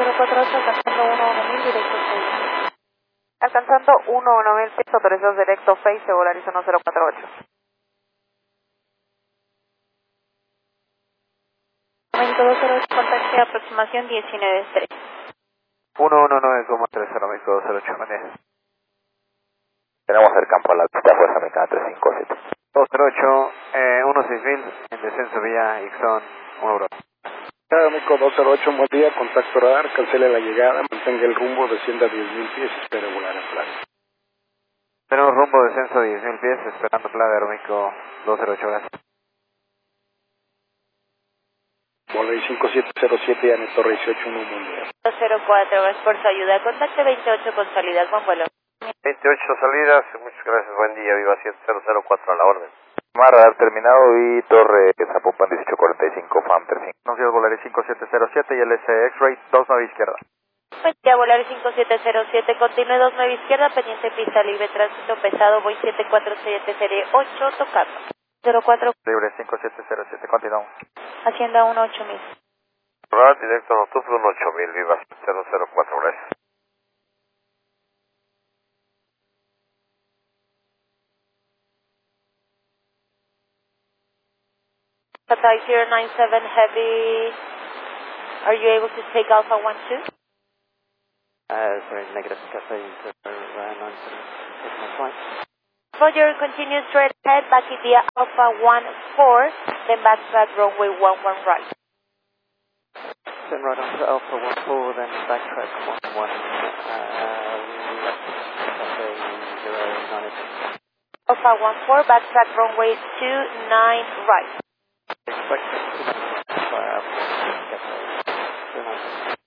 048, alcanzando 11000, directo 6. Alcanzando 11000 pies, autorizados directo Face, Volaris 1048. 208, contacte aproximación 19-3. 119,30, México 208, maneja. Tenemos el campo a la pista, Fuerza Americana 357. 208, 16000, en descenso vía Ixon, 1 euro. México 208, buen día, contacto radar, cancele la llegada, mantenga el rumbo, descienda 10.000 pies, espere volar en plano. Tenemos rumbo descenso 10.000 pies, esperando Playa Aeroméxico 208, gracias. Volaris 5707, Yanet Torre 18, 1, buen día. 204, gracias por su ayuda. Contacte 28 con salida, buen vuelo. 28 salidas, muchas gracias, buen día, Viva 7004 a la orden. Radar terminado y Torre Zapopan 1845, FAM 35. Nos dio Volaris 5707 y el X-Ray 29 izquierda. Buen día, Volaris 5707, continúe 29 izquierda, pendiente pista libre, tránsito pesado, voy 747 serie 8, tocando. 04. Libre 5707, continuamos. Hacienda 18000. Radar directo nocturno 18000, Viva 004, gracias. Qatar 097 Heavy, are you able to take Alpha 12? Sorry, negative, Cathay 097, taking my flight. Roger, continue straight ahead, back via Alpha 14, then backtrack runway 11 right. Then right onto Alpha 14, then backtrack 11, left, Cathay 097. Alpha 14, backtrack runway 29 right. Expect to fire up, Cathay 097.